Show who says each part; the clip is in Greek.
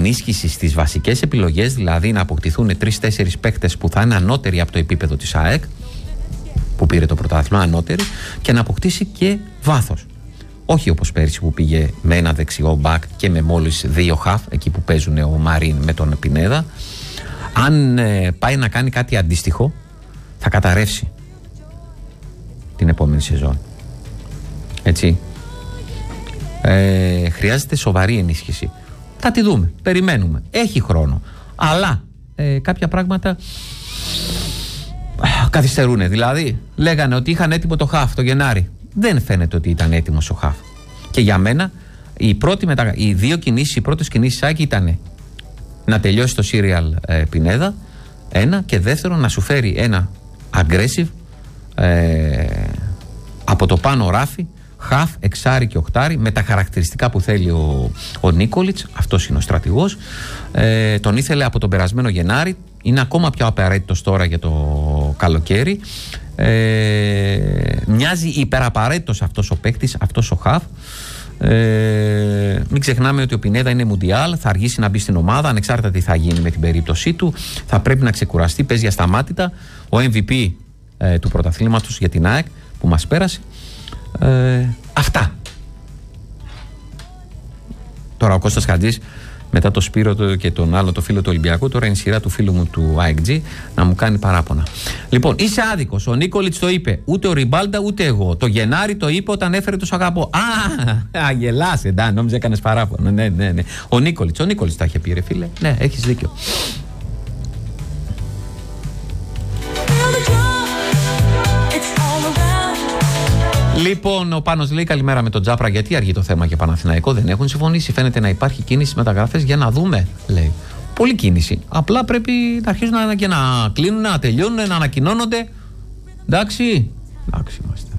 Speaker 1: ενίσχυση στις βασικές επιλογές, δηλαδή να αποκτηθούν 3-4 παίκτες που θα είναι ανώτεροι από το επίπεδο της ΑΕΚ, που πήρε το πρωτάθλημα, ανώτεροι, και να αποκτήσει και βάθος. Όχι όπως πέρυσι που πήγε με ένα δεξιό μπακ και με μόλις 2 χαφ, εκεί που παίζουν ο Μαρίν με τον Πινέδα. Αν πάει να κάνει κάτι αντίστοιχο, θα καταρρεύσει την επόμενη σεζόν. Έτσι. Χρειάζεται σοβαρή ενίσχυση. Θα τη δούμε, περιμένουμε. Έχει χρόνο. Αλλά κάποια πράγματα καθυστερούν. Δηλαδή, λέγανε ότι είχαν έτοιμο το χαφ το Γενάρη. Δεν φαίνεται ότι ήταν έτοιμος ο χαφ. Και για μένα, οι πρώτες κινήσεις Άκη ήταν να τελειώσει το σύριαλ Πινέδα, ένα, και δεύτερο, να σου φέρει ένα aggressive από το πάνω ράφι, χαφ, εξάρι και οχτάρι, με τα χαρακτηριστικά που θέλει ο Νίκολιτς. Αυτός είναι ο στρατηγός. Τον ήθελε από τον περασμένο Γενάρη. Είναι ακόμα πιο απαραίτητος τώρα για το καλοκαίρι. Μοιάζει υπεραπαραίτητος αυτός ο παίκτης, αυτός ο χαφ. Μην ξεχνάμε ότι ο Πινέδα είναι μουντιάλ, θα αργήσει να μπει στην ομάδα, ανεξάρτητα τι θα γίνει με την περίπτωσή του. Θα πρέπει να ξεκουραστεί, παίζει ασταμάτητα. Ο MVP του πρωταθλήματος για την ΑΕΚ που μας πέρασε. Αυτά. Τώρα ο Κώστας Χατζής, μετά το Σπύρο και τον άλλο το φίλο του Ολυμπιακού, τώρα είναι η σειρά του φίλου μου του AEG να μου κάνει παράπονα. Λοιπόν, είσαι άδικος. Ο Νίκολιτς το είπε. Ούτε ο Ριμπάλντα ούτε εγώ. Το Γενάρη το είπε όταν έφερε το αγαπώ. Γελάς, νόμιζα έκανες παράπονο. Ναι. Ο Νίκολιτς τα είχε πει, ρε φίλε. Ναι, έχεις δίκιο. Λοιπόν, ο Πάνος λέει καλημέρα με τον Τζάπρα. Γιατί αργεί το θέμα για Παναθηναϊκό? Δεν έχουν συμφωνήσει. Φαίνεται να υπάρχει κίνηση μεταγραφές για να δούμε, λέει. Πολύ κίνηση. Απλά πρέπει να αρχίσουν και να κλείνουν, να τελειώνουν, να ανακοινώνονται. Εντάξει είμαστε.